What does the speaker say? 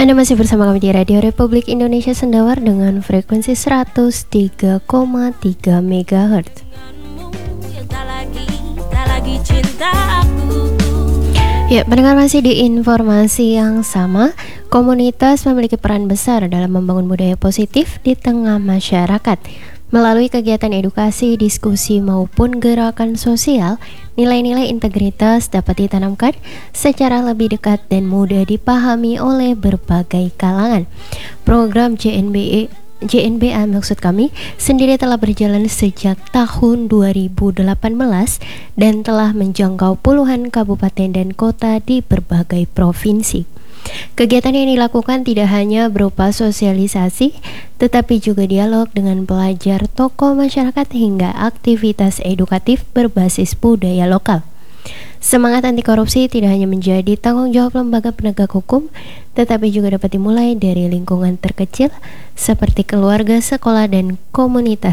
Anda masih bersama kami di Radio Republik Indonesia Sendawar dengan frekuensi 103,3 MHz. Ya, pendengar, masih di informasi yang sama. Komunitas memiliki peran besar dalam membangun budaya positif di tengah masyarakat. Melalui kegiatan edukasi, diskusi, maupun gerakan sosial, nilai-nilai integritas dapat ditanamkan secara lebih dekat dan mudah dipahami oleh berbagai kalangan. Program JNBA maksud kami sendiri telah berjalan sejak tahun 2018 dan telah menjangkau puluhan kabupaten dan kota di berbagai provinsi. Kegiatan yang dilakukan tidak hanya berupa sosialisasi, tetapi juga dialog dengan pelajar, tokoh masyarakat hingga aktivitas edukatif berbasis budaya lokal. Semangat anti korupsi tidak hanya menjadi tanggung jawab lembaga penegak hukum, tetapi juga dapat dimulai dari lingkungan terkecil seperti keluarga, sekolah, dan komunitas